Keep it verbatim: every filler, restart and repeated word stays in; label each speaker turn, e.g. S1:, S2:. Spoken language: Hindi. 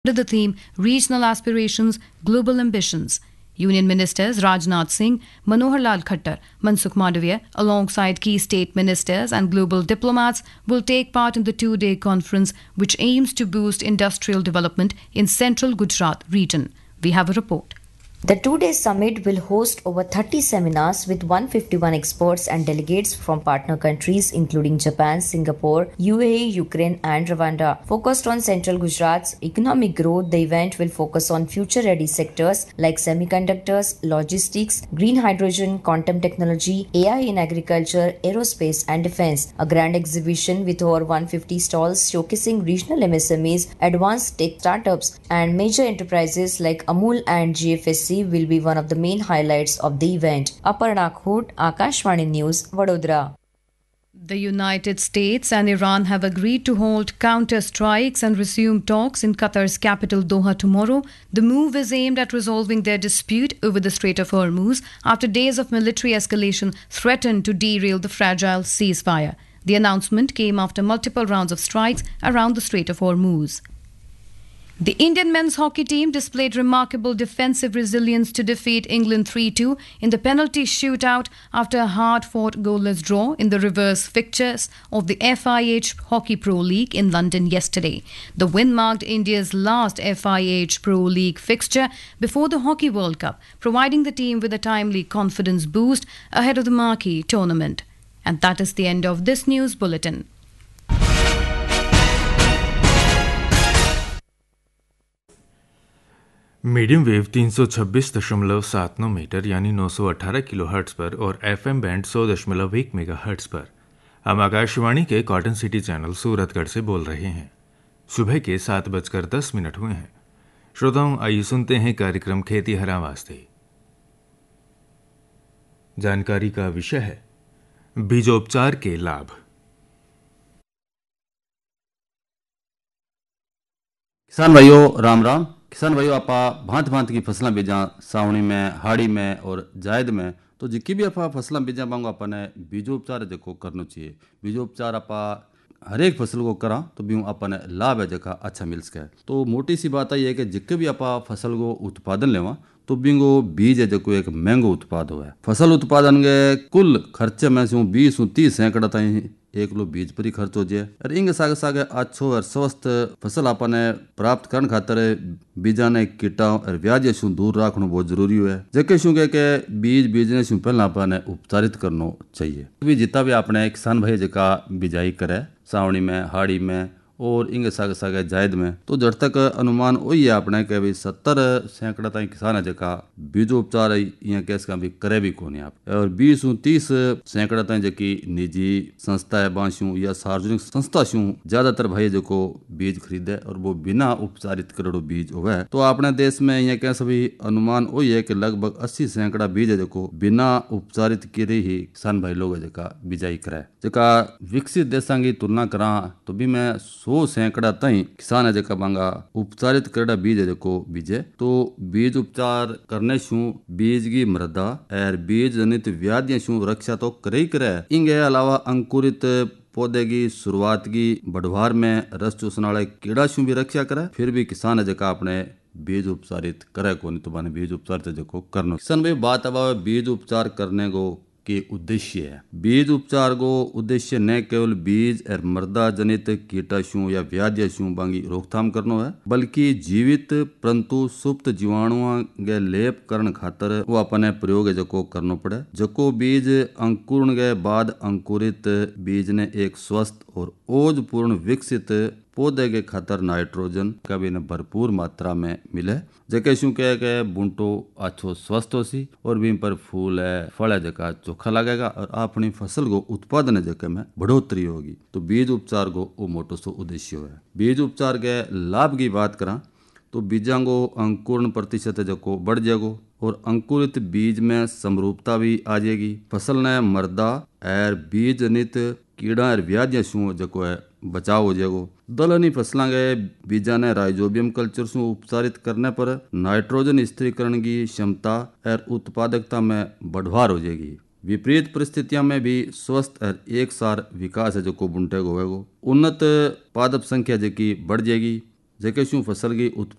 S1: under the theme Regional Aspirations, Global Ambitions. Union Ministers Rajnath Singh, Manohar Lal Khattar, Mansukh Mandavia, alongside key state ministers and global diplomats, will take part in the two-day conference which aims to boost industrial development in central Gujarat region. We have a report.
S2: The two-day summit will host over thirty seminars with one hundred fifty-one experts and delegates from partner countries including Japan, Singapore, U A E, Ukraine and Rwanda. Focused on central Gujarat's economic growth, the event will focus on future-ready sectors like semiconductors, logistics, green hydrogen, quantum technology, A I in agriculture, aerospace and defense. A grand exhibition with over one hundred fifty stalls showcasing regional M S M Es, advanced tech startups and major enterprises like Amul and G F S C will be one of the main highlights of the event. Aparna Khoot, Akashvani News, Vadodara.
S1: The United States and Iran have agreed to hold counter-strikes and resume talks in Qatar's capital Doha tomorrow. The move is aimed at resolving their dispute over the Strait of Hormuz after days of military escalation threatened to derail the fragile ceasefire. The announcement came after multiple rounds of strikes around the Strait of Hormuz. The Indian men's hockey team displayed remarkable defensive resilience to defeat England three two in the penalty shootout after a hard-fought goalless draw in the reverse fixtures of the F I H Hockey Pro League in London yesterday. The win marked India's last F I H Pro League fixture before the Hockey World Cup, providing the team with a timely confidence boost ahead of the marquee tournament. And that is the end of this news bulletin.
S3: Medium wave तीन सौ छब्बीस दशमलव सात नौ मीटर यानी नौ सौ अठारह किलो हर्ट्स पर और एफएम बैंड सौ दशमलव एक मेगा हर्ट्स पर हम आकाशवाणी के कॉटन सिटी चैनल सूरतगढ़ से बोल रहे हैं। सुबह के सात बजकर दस मिनट हुए हैं। श्रोताओं, आइए सुनते हैं कार्यक्रम खेती हरा वास्ते। जानकारी का विषय है बीजोपचार के लाभ।
S4: किसान भाइयों राम राम। किसान भाइयों, आपा भांत भांत की फसलें बीजा सावणी में, हाड़ी में और जायद में, तो जिकी भी आपा फसलें बीजा मांगो अपने बीजोपचार देखो करना चाहिए। बीजोपचार आपा हर एक फसल को करा तो भी अपने लाभ है जगह अच्छा मिल सके। तो मोटी सी बात आई है कि जिक्के भी आपा फसल को उत्पादन लेवा तो बिंगो बीज है जो एक महंगो उत्पाद हुआ है। फसल उत्पादन के कुल खर्चे में से बीस तीस सैकड़ा ताई एक किलो बीज पर ही खर्च हो जाए और इंगे सागे सागे अच्छो और स्वस्थ फसल आपने प्राप्त करने खातर बीजा ने कीटा और व्याज शू दूर रखना बहुत जरूरी है। जबकि शू के बीज बीजने शू पहले आपने उपचारित करना चाहिए। भी जितना भी आपने किसान भाई जका बिजाई करे सावणी में, हाड़ी में और इंगे सागे सागे जायद में, तो जड़ तक अनुमान वही है अपने के भी सत्तर सैकड़ा ताई किसान है जका बीजोपचार यहाँ कैस का भी करे भी कौन आप और बीस तीस सैकड़ा ताई जकी निजी संस्था है बांशू या सार्वजनिक संस्था शू ज्यादातर भाई जो को बीज खरीदे और वो बिना उपचारित करोड़ों बीज हुआ है। तो अपने देश में यहाँ कैसे भी अनुमान वही है कि लगभग अस्सी सैकड़ा बीज है जो बिना उपचारित करे ही किसान भाई लोग जका बिजाई करे। जका विकसित देशों की तुलना करा तो भी मैं सौ सैकड़ा ताई किसान है जका मांगा उपचारित करेड़ा बीज है जो बीजे। तो बीज उपचार करने शू बीज की मृदा और बीज जनित व्याधियां शू रक्षा तो करे ही करे। इनके अलावा अंकुरित पौधे की शुरुआत की बढ़वार में रस चूसने वाले कीड़ा शू भी रक्षा करे। फिर भी किसान है जका अपने बीज उपचारित करे को नहीं तो माने बीज उपचार जो करना। किसान भाई बात अब बीज उपचार करने को के उद्देश्य है। बीज उपचार को उद्देश्य न केवल बीज और मृदा जनित कीटाणु या व्याधियाशु बांगी रोकथाम करना है, बल्कि जीवित परंतु सुप्त जीवाणुओं के लेप करण खातर वो अपने प्रयोग है जको करना पड़े। जको बीज अंकुरण के बाद अंकुरित बीज ने एक स्वस्थ और ओजपूर्ण विकसित पौधे के खातर नाइट्रोजन का भी भरपूर मात्रा में मिले। जैसे शू कह के बुंटो अच्छो स्वस्थ हो सी और भी पर फूल है फल है जका चोखा लगेगा और अपनी फसल को उत्पादन है जगह में बढ़ोतरी होगी। तो बीज उपचार को वो मोटो सो उद्देश्य है। बीज उपचार के लाभ की बात करा तो बीजांगो अंकुरण प्रतिशत है जो बढ़ जाएगो और अंकुरित बीज में समरूपता भी आ जाएगी। फसल ने मृदा और बीज जनित कीड़ा और व्याधियां शू जो है बचाव हो जाएगो। दलहनी फसलों के बीजा ने राइजोबियम कल्चर से उपचारित करने पर नाइट्रोजन स्थिरीकरण की क्षमता और उत्पादकता में बढ़वार हो जाएगी। विपरीत परिस्थितियों में भी स्वस्थ और एक सार विकास है जो को बुंटे को होगा। उन्नत पादप संख्या जो की बढ़ जाएगी। जैसे शू फसल की